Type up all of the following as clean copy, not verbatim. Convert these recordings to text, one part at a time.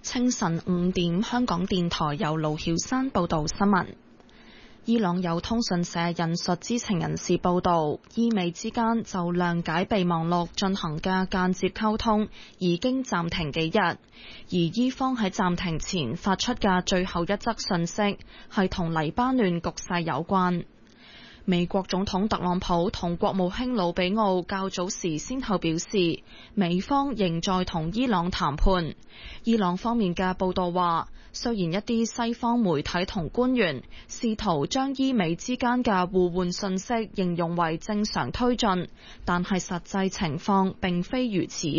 清晨5點，香港電台由盧曉山報道新聞。伊朗有通訊社引述知情人士報道，伊美之間就諒解備忘錄進行嘅間接溝通已經暫停幾日，而伊方喺暫停前發出嘅最後一則訊息係同黎巴嫩局勢有關。美國總統特朗普同國務卿魯比奧較早時先後表示，美方仍在同伊朗談判。伊朗方面嘅報道話，雖然一啲西方媒體同官員試圖將伊美之間嘅互換信息形容為正常推進，但係實際情況並非如此。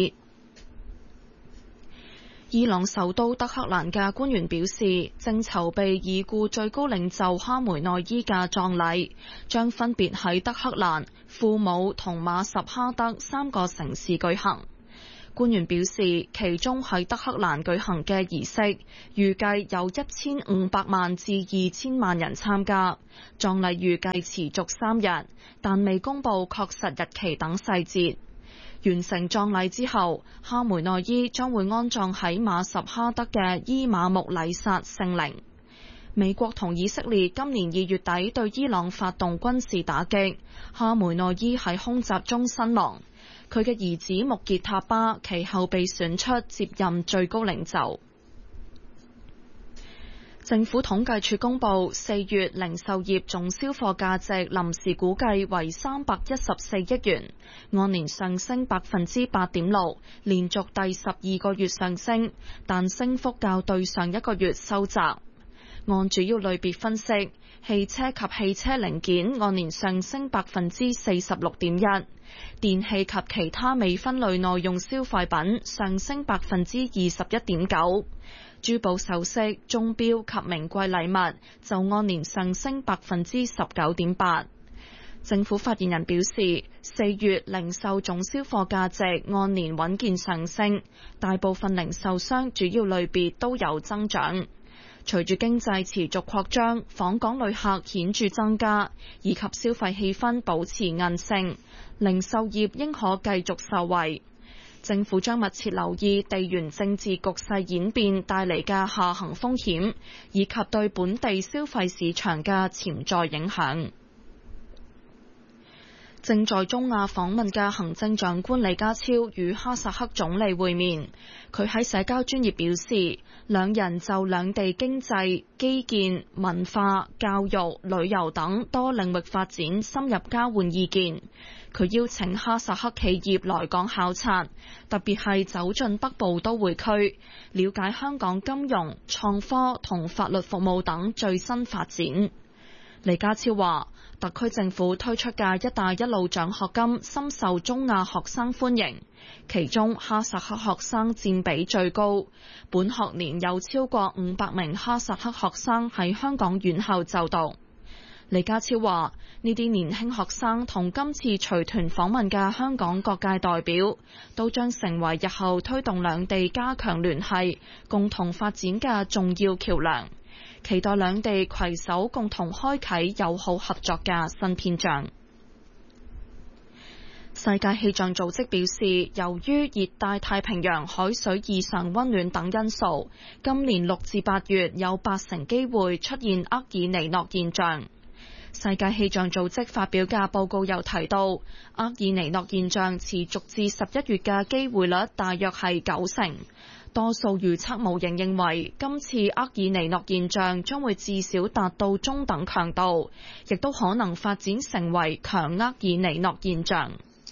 伊朗首都德黑蘭嘅官員表示，正籌備已故最高領袖哈梅內伊嘅葬禮，將分別喺德黑蘭、庫姆同馬什哈德3個城市舉行。官員表示，其中喺德黑蘭舉行嘅儀式，預計有1500萬至2000萬人參加。葬禮預計持續3日，但未公布確實日期等細節。完成葬禮之後，哈梅內伊將會安葬喺馬什哈德嘅伊馬木禮薩聖陵。美國同以色列今年2月底對伊朗發動軍事打擊，哈梅內伊喺空襲中身亡。佢嘅兒子穆傑塔巴其後被選出接任最高領袖。政府統計處公布4月零售業總銷貨價值臨時估計為314億元，按年上升8.6%，連續第12個月上升，但升幅較對上一個月收窄。按主要類別分析，汽車及汽車零件按年上升46.1%，電器及其他未分類耐用消費品上升21.9%。珠寶首飾、鐘錶及名貴禮物就按年上升19.8%。政府發言人表示，4月零售總銷貨價值按年穩健上升，大部分零售商主要類別都有增長。隨住經濟持續擴張，訪港旅客顯著增加，以及消費氣氛保持韌性，零售業應可繼續受惠。政府將密切留意地緣政治局勢演變帶嚟嘅下行風險，以及對本地消費市場嘅潛在影響。正在中亞訪問嘅行政長官李家超與哈薩克總理會面，佢喺社交專頁表示，兩人就兩地經濟、基建、文化、教育、旅遊等多領域發展深入交換意見。佢邀請哈薩克企業來港考察，特別係走進北部都會區，了解香港金融、創科同法律服務等最新發展。李家超話，特區政府推出嘅一帶一路獎學金深受中亞學生歡迎，其中哈薩克學生佔比最高，本學年有超過500名哈薩克學生喺香港院校就讀。李家超話，呢啲年輕學生同今次隨團訪問嘅香港各界代表，都將成為日後推動兩地加強聯繫、共同發展嘅重要橋樑。期待兩地攜手共同開啟友好合作嘅新篇章。世界氣象組織表示，由於熱帶太平洋海水異常溫暖等因素，今年6至8月有80%機會出現厄爾尼諾現象。世界氣象組織發表嘅報告又提到，厄爾尼諾現象持續至11月嘅機會率大約係90%。多數預測模型認為，今次厄爾尼諾現象將會至少達到中等強度，亦都可能發展成為強厄爾尼諾現象。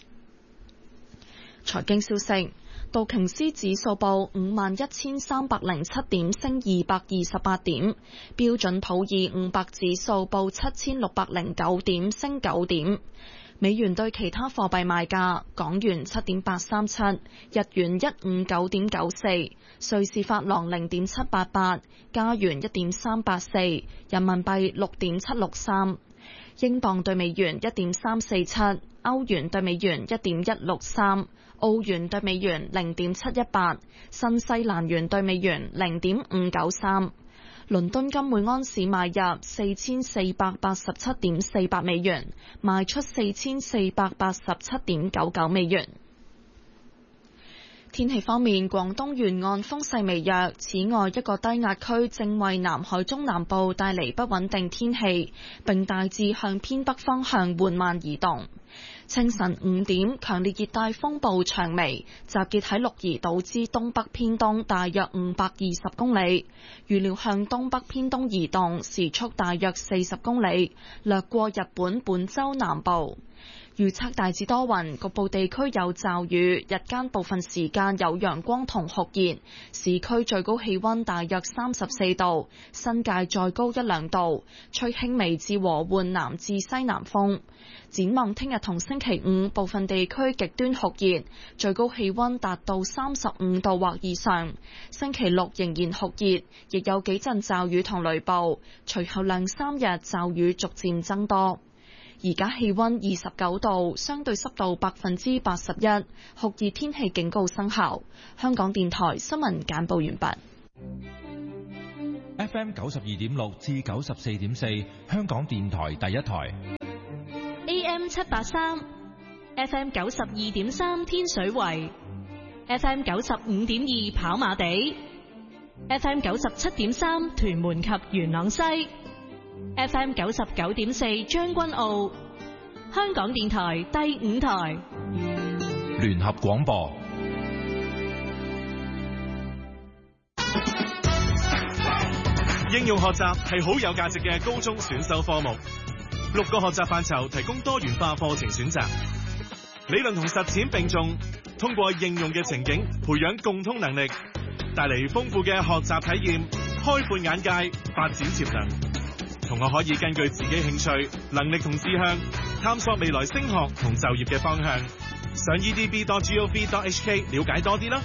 財經消息，道瓊斯指數報51,307點，升228點；標準普爾500指數報7,609點，升9點。美元對其他貨幣賣價：港元7.837，日元159.94，瑞士法郎0.788，加元1.384，人民幣6.763，英鎊對美元1.347，歐元對美元1.163，澳元對美元0.718，新西蘭元對美元0.593。倫敦金每安士買入4487.48美元，賣出4487.99美元。 天氣方面，廣東沿岸風勢微弱，此外一個低壓區正為南海中南部帶嚟不穩定天氣，並大致向偏北方向緩慢移動。清晨5點，強烈熱帶風暴長眉集結喺鹿兒島之東北偏東大約520公里，預料向東北偏東移動，時速大約40公里，掠過日本本州南部。預測大致多雲，局部地區有驟雨，日間部分時間有陽光同酷熱，市區最高氣溫大約34度，新界再高1-2度，吹輕微至和緩南至西南風。展望聽日同星期五，部分地區極端酷熱，最高氣溫達到35度或以上。星期六仍然酷熱，亦有幾陣驟雨同雷暴，隨後2-3日驟雨逐漸增多。而家氣溫29度，相對濕度81%，酷熱天氣警告生效。香港電台新聞簡報完畢。 FM 92.6至94.4，香港電台第一台。 AM 783 ，FM 92.3天水圍 ，FM 95.2跑馬地 ，FM 97.3屯門及元朗西。FM 99.4將軍澳，香港電台第5台聯合廣播。 應用學習係好有價值嘅高中選修科目，6個學習範疇提供多元化課程選擇，理論同實踐並重，通過應用嘅情景培養共通能力，帶嚟豐富嘅學習體驗，開闊眼界，發展潛能。同學可以根據自己興趣、能力同志向，探索未來升學同就業嘅方向。上 edb.gov.hk 了解多啲啦。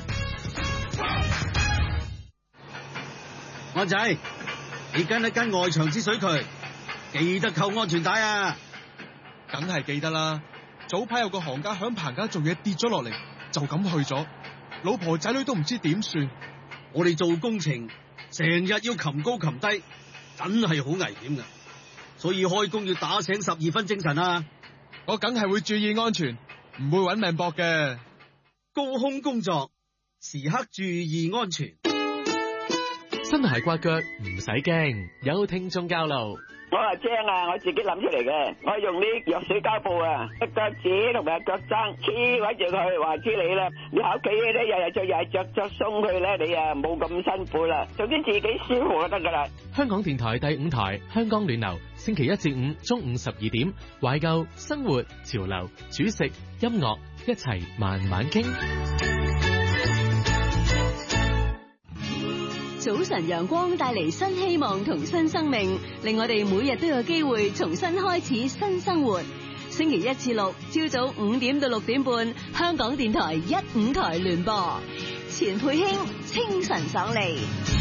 安仔，你跟一跟外牆之水渠，記得扣安全帶啊！ 梗係記得啦。早排有個行家響棚架做嘢跌咗落嚟，就咁去咗，老婆仔女都唔知點算。 我哋做工程成日要擒高擒低，真係好危險噶，所以開工要打醒12分精神啊！ 我梗係會注意安全，唔會搵命搏嘅。 高空工作，時刻注意安全。 新鞋刮腳唔使驚，有聽眾交流。 我係精啊，我自己諗出嚟嘅。我用啲藥水膠布啊，隻腳趾同埋腳踭黐穩住佢，話知你啦。你喺屋企咧，日日着鬆佢咧，你啊冇咁辛苦啦。總之自己舒服就得噶啦。 香港電台第5台香港暖流，星期1至5中午12點，懷舊生活潮流煮食音樂一齊慢慢傾。 早晨陽光帶嚟新希望同新生命，令我哋每日都有機會重新開始新生活。星期1至6朝早5點到6點半，香港電台1、5台聯播，錢佩卿清晨爽利。